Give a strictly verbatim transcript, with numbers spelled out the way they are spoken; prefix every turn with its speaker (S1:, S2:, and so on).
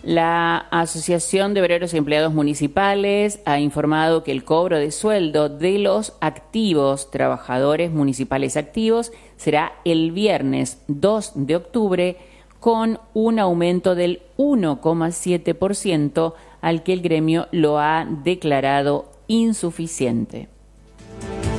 S1: La Asociación de Obreros y Empleados Municipales ha informado que el cobro de sueldo de los activos, trabajadores municipales activos, será el viernes dos de octubre con un aumento del uno coma siete por ciento al que el gremio lo ha declarado insuficiente.